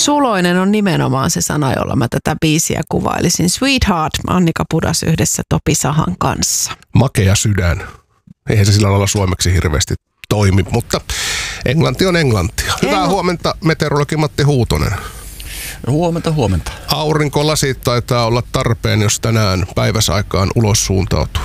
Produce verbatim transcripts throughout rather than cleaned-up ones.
Suloinen on nimenomaan se sana, jolla mä tätä biisiä kuvailisin. Sweetheart, Annika Pudas yhdessä Topi Sahan kanssa. Makea sydän. Eihän se sillä lailla suomeksi hirveästi toimi, mutta englanti on englantia. Hyvää Engl... huomenta, meteorologi Matti Huutonen. Huomenta, huomenta. Aurinkolasit taitaa olla tarpeen, jos tänään päiväsaikaan ulos suuntautuu.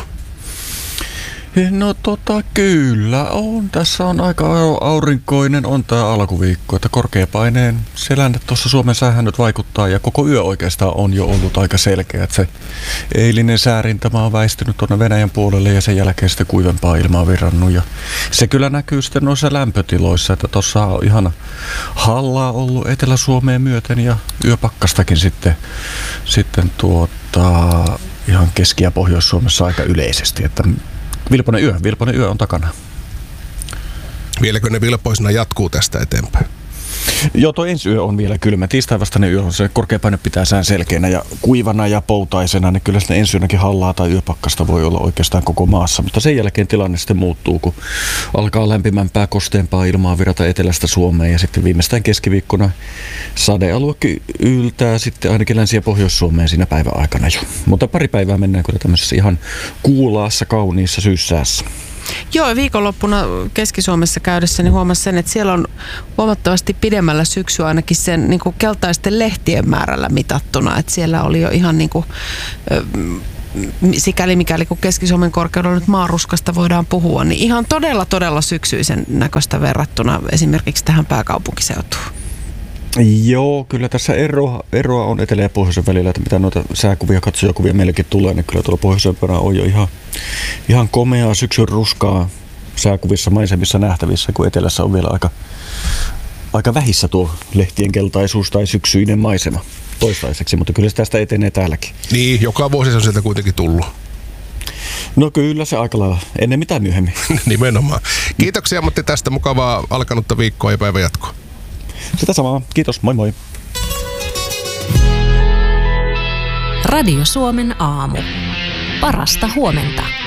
No tota kyllä on. Tässä on aika aurinkoinen on tämä alkuviikko, että korkeapaineen selänne tuossa Suomen säähän nyt vaikuttaa ja koko yö oikeastaan on jo ollut aika selkeä. Että se eilinen säärintama on väistynyt tuonne Venäjän puolelle ja sen jälkeen sitten kuivempaa ilmaa virrannut ja se kyllä näkyy sitten noissa lämpötiloissa, että tuossa on ihan hallaa ollut Etelä-Suomeen myöten ja yöpakkastakin sitten, sitten tuota, ihan Keski- ja Pohjois-Suomessa aika yleisesti, että Vilponen yö. Vilponen yö on takana. Vieläkö ne vilpoisena jatkuu tästä eteenpäin? Joo, tuo ensi yö on vielä kylmä. Tiistaivastainen yö on se korkeapaine pitää sään selkeänä ja kuivana ja poutaisena. Niin kyllä sitä ensi yönäkin hallaa tai yöpakkasta voi olla oikeastaan koko maassa. Mutta sen jälkeen tilanne sitten muuttuu, kun alkaa lämpimämpää, kosteampaa ilmaa virata etelästä Suomeen. Ja sitten viimeistään keskiviikkona sadealue yltää sitten ainakin Länsi- ja Pohjois-Suomeen siinä päivän aikana jo. Mutta pari päivää mennään kyllä tämmöisessä ihan kuulaassa, kauniissa syyssäässä. Joo, viikonloppuna Keski-Suomessa käydessä niin huomasin sen, että siellä on huomattavasti pidemmällä syksyä ainakin sen niin kuin keltaisten lehtien määrällä mitattuna. Että siellä oli jo ihan niin kuin, sikäli mikäli kun Keski-Suomen korkeudella nyt maaruskasta voidaan puhua, niin ihan todella todella syksyisen näköistä verrattuna esimerkiksi tähän pääkaupunkiseutuun. Joo, kyllä tässä eroa, eroa on etelä- ja pohjoisen välillä, että mitä noita sääkuvia, katsojakuvia meillekin tulee, niin kyllä tuolla pohjoisempana on jo ihan, ihan komeaa syksyn ruskaa sääkuvissa, maisemissa nähtävissä, kun etelässä on vielä aika, aika vähissä tuo lehtien keltaisuus tai syksyinen maisema toistaiseksi, mutta kyllä se tästä etenee täälläkin. Niin, joka vuosi se on sieltä kuitenkin tullut. No kyllä se aika lailla, ennen mitään myöhemmin. Nimenomaan. Kiitoksia Matti tästä mukavaa alkanutta viikkoa ja päivän jatkoa. Sitä samaa. Kiitos. Moi moi. Radio Suomen aamu. Parasta huomenta.